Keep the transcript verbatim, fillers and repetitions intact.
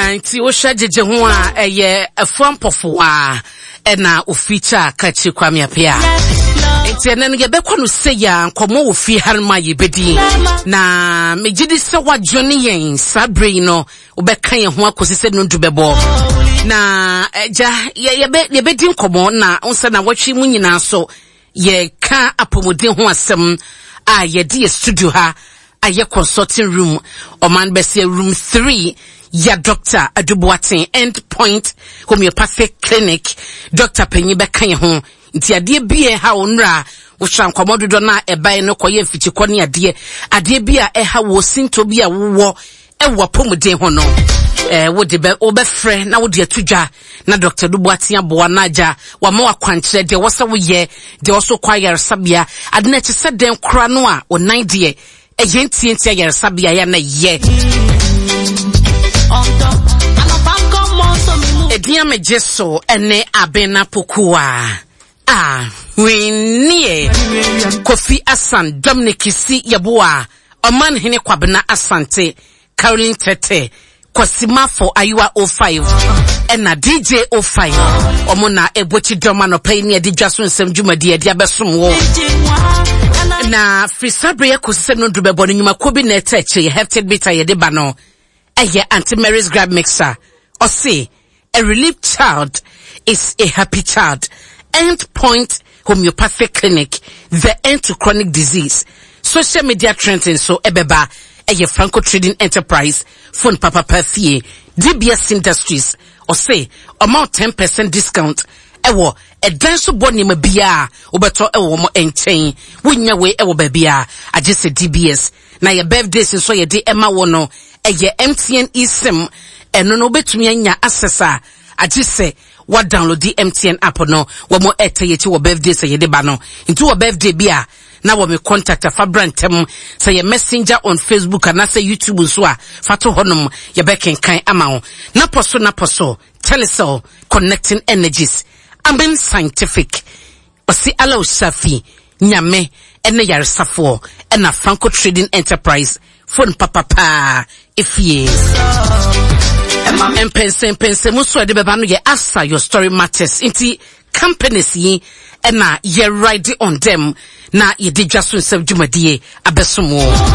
nti wo hwa jeje ho a eye afuampofo a ena oficha kachi Kwame Appiah enti ene no ye bekọ no se ya nkomo wo fi harma ye bedi na megidi se wadwone yen sabre no obeka ye ho akosi se no dubebo na eja ye be ye bedi nkomo na onse na watwe mu nyina so ye ka apomodin ho asem a ye di studio ha aye consulting room oman bese room three ya Doctor Adubuatin Endpoint Homeopathic Clinic Doctor Penny Bekan ho nti ade bia ha onra wo hwan komododo na ebae no koye mfichiko ne ade ade bia e ha wo sinto bia wo e wo pomuden ho no eh wo de be obefre na wo de atudwa na Doctor Adubuatin aboa na aja wa ma wakwankyere de wo se wo ye de wo so kwayar sabia ade na chese den kora no a o nine de e yentie ntia yar sabia ya na ye Edia mejeso ene abena pokua ah winie Kofi Asan Dominic si yaboa oman hene kwabena Asante Caroline Tete Kwasima for Ayua oh five ena D J oh five omona ebochi doma no pay ne de dwaso nsem dwumadi ade abesom wo na frisabre yakose no drubebo no nyuma kobi na eteche hefted bita ye de ba no eye Auntie Mary's grab mixer or say a relieved child is a happy child. Endpoint Homeopathic Clinic, the end to chronic disease. Social media trends and so ebeba eye Franco Trading Enterprise phone Papa Perfie D B S Industries or say amount ten percent discount ewo e danso boni ma bia obeto ewo mo enchen wonya we ewo ba bia age se D B S na your birthdays so ye de ema wo no eye M T N eSIM eno no betumi anya accessa age se wa download the M T N app no wo mo etayechi wo birthday se ye de ba no nti wo birthday bia na wo me contact afa brantem say ye messenger on Facebook and say YouTube so a fato honom ye beken kan ama wo na poso na poso Telecel connecting energies Amen Scientific osi ala usafi nyame ene yaresafo ena Franco Trading Enterprise phone papa pa ifie em pense pense muso de beba no ye asa your story matters inti companies yi ena ye ride on them na ye de dwaso nsem dwumadie abesomo